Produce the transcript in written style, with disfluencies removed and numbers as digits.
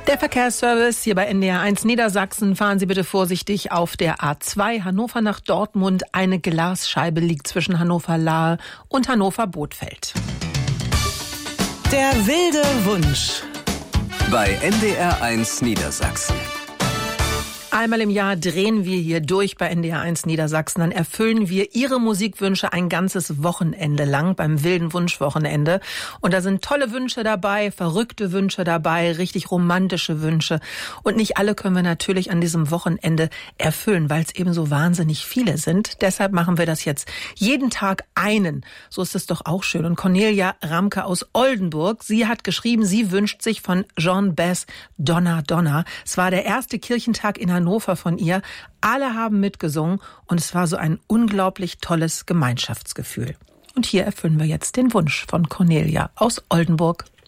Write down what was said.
Der Verkehrsservice hier bei NDR 1 Niedersachsen. Fahren Sie bitte vorsichtig auf der A2 Hannover nach Dortmund. Eine Glasscheibe liegt zwischen Hannover-Lahe und Hannover-Bothfeld. Der wilde Wunsch bei NDR 1 Niedersachsen. Einmal im Jahr drehen wir hier durch bei NDR 1 Niedersachsen. Dann erfüllen wir Ihre Musikwünsche ein ganzes Wochenende lang beim wilden Wunschwochenende. Und da sind tolle Wünsche dabei, verrückte Wünsche dabei, richtig romantische Wünsche. Und nicht alle können wir natürlich an diesem Wochenende erfüllen, weil es eben so wahnsinnig viele sind. Deshalb machen wir das jetzt jeden Tag einen. So ist es doch auch schön. Und Cornelia Ramke aus Oldenburg, sie hat geschrieben, sie wünscht sich von John Bass Donna Donna. Es war der erste Kirchentag in Hannover von ihr. Alle haben mitgesungen und es war so ein unglaublich tolles Gemeinschaftsgefühl. Und hier erfüllen wir jetzt den Wunsch von Cornelia aus Oldenburg.